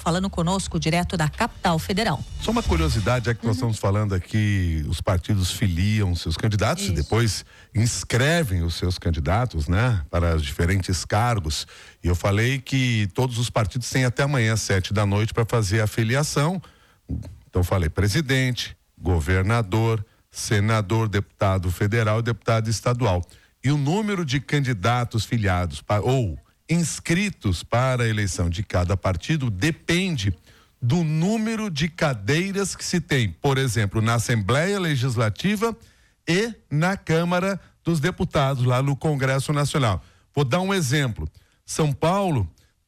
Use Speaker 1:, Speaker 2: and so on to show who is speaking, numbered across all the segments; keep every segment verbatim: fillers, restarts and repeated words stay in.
Speaker 1: falando conosco direto da capital federal.
Speaker 2: Só uma curiosidade, é que nós uhum. estamos falando aqui, os partidos filiam seus candidatos Isso. e depois inscrevem os seus candidatos, né, para os diferentes cargos. E eu falei que todos os partidos têm até amanhã, sete da noite, para fazer a filiação. Então falei presidente, governador, senador, deputado federal e deputado estadual. E o número de candidatos filiados para, ou inscritos para a eleição de cada partido depende do número de cadeiras que se tem, por exemplo, na Assembleia Legislativa e na Câmara dos Deputados, lá no Congresso Nacional. Vou dar um exemplo. São Paulo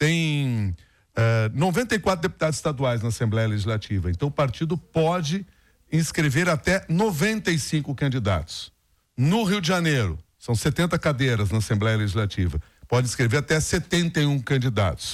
Speaker 2: tem uh, noventa e quatro deputados estaduais na Assembleia Legislativa, então o partido pode inscrever até noventa e cinco candidatos. No Rio de Janeiro, são setenta cadeiras na Assembleia Legislativa, pode inscrever até setenta e um candidatos.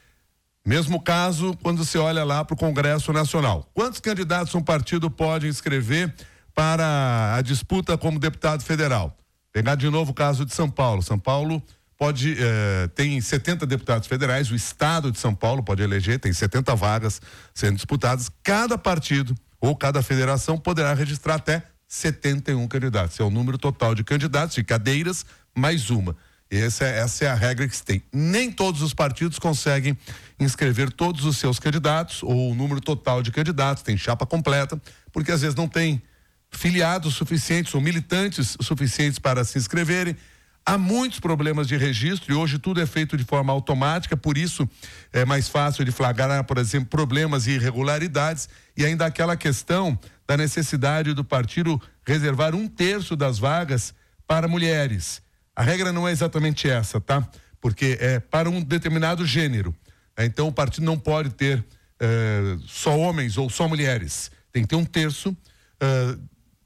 Speaker 2: Mesmo caso quando você olha lá para o Congresso Nacional. Quantos candidatos um partido pode inscrever para a disputa como deputado federal? Pegar de novo o caso de São Paulo. São Paulo pode, eh, tem setenta deputados federais, o estado de São Paulo pode eleger, tem setenta vagas sendo disputadas. Cada partido ou cada federação poderá registrar até setenta e um candidatos. É o número total de candidatos, de cadeiras, mais uma. Essa é, essa é a regra que se tem. Nem todos os partidos conseguem inscrever todos os seus candidatos ou o número total de candidatos, tem chapa completa, porque às vezes não tem filiados suficientes ou militantes suficientes para se inscreverem. Há muitos problemas de registro e hoje tudo é feito de forma automática, por isso é mais fácil de flagrar, por exemplo, problemas e irregularidades, e ainda aquela questão da necessidade do partido reservar um terço das vagas para mulheres. A regra não é exatamente essa, tá? Porque é para um determinado gênero. Então o partido não pode ter uh, só homens ou só mulheres. Tem que ter um terço uh,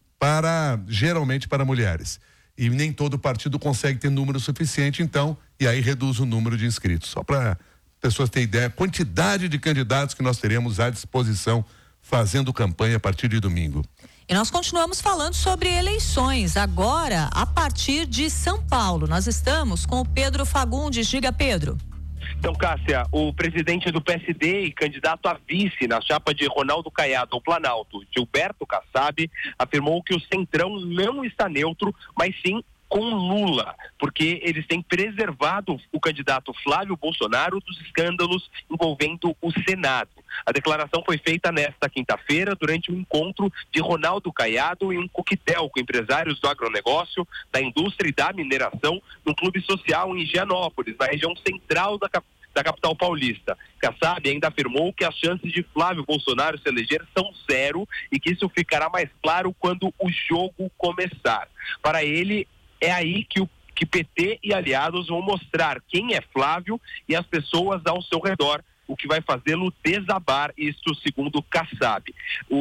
Speaker 2: para, geralmente para mulheres. E nem todo partido consegue ter número suficiente, então, e aí reduz o número de inscritos. Só para pessoas terem ideia, a quantidade de candidatos que nós teremos à disposição fazendo campanha a partir de domingo.
Speaker 1: E nós continuamos falando sobre eleições, agora a partir de São Paulo. Nós estamos com o Pedro Fagundes. Diga, Pedro.
Speaker 3: Então, Cássia, o presidente do P S D e candidato a vice na chapa de Ronaldo Caiado ao Planalto, Gilberto Kassab, afirmou que o Centrão não está neutro, mas sim com Lula, porque eles têm preservado o candidato Flávio Bolsonaro dos escândalos envolvendo o Senado. A declaração foi feita nesta quinta-feira durante um encontro de Ronaldo Caiado e um coquetel com empresários do agronegócio, da indústria e da mineração no Clube Social em Higienópolis, na região central da capital. da capital paulista. Kassab ainda afirmou que as chances de Flávio Bolsonaro se eleger são zero e que isso ficará mais claro quando o jogo começar. Para ele, é aí que o que P T e aliados vão mostrar quem é Flávio e as pessoas ao seu redor, o que vai fazê-lo desabar, isto segundo Kassab.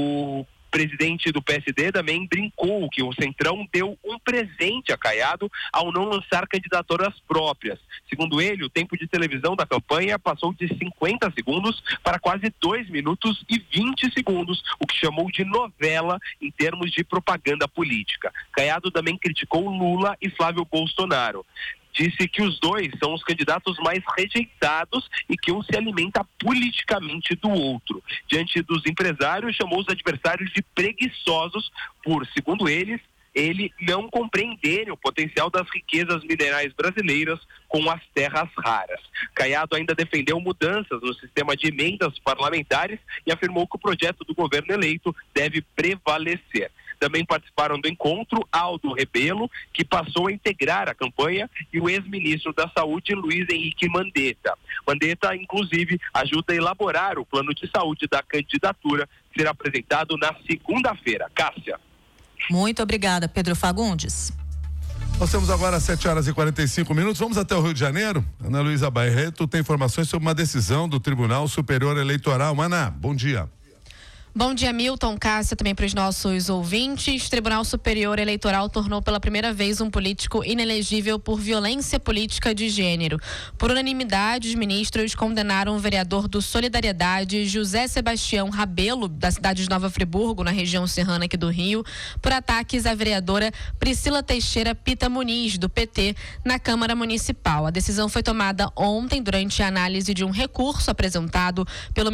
Speaker 3: O presidente do P S D também brincou que o Centrão deu um presente a Caiado ao não lançar candidaturas próprias. Segundo ele, o tempo de televisão da campanha passou de cinquenta segundos para quase dois minutos e vinte segundos, o que chamou de novela em termos de propaganda política. Caiado também criticou Lula e Flávio Bolsonaro. Disse que os dois são os candidatos mais rejeitados e que um se alimenta politicamente do outro. Diante dos empresários, chamou os adversários de preguiçosos por, segundo eles, ele não compreenderem o potencial das riquezas minerais brasileiras com as terras raras. Caiado ainda defendeu mudanças no sistema de emendas parlamentares e afirmou que o projeto do governo eleito deve prevalecer. Também participaram do encontro Aldo Rebelo, que passou a integrar a campanha, e o ex-ministro da Saúde, Luiz Henrique Mandetta. Mandetta, inclusive, ajuda a elaborar o plano de saúde da candidatura, que será apresentado na segunda-feira. Cássia.
Speaker 1: Muito obrigada, Pedro Fagundes.
Speaker 2: Nós temos agora sete horas e quarenta e cinco minutos. Vamos até o Rio de Janeiro. Ana Luísa Barreto tem informações sobre uma decisão do Tribunal Superior Eleitoral. Ana, bom dia.
Speaker 4: Bom dia, Milton, Cássia, também para os nossos ouvintes. O Tribunal Superior Eleitoral tornou pela primeira vez um político inelegível por violência política de gênero. Por unanimidade, os ministros condenaram o vereador do Solidariedade, José Sebastião Rabelo, da cidade de Nova Friburgo, na região serrana aqui do Rio, por ataques à vereadora Priscila Teixeira Pita Muniz, do P T, na Câmara Municipal. A decisão foi tomada ontem durante a análise de um recurso apresentado pelo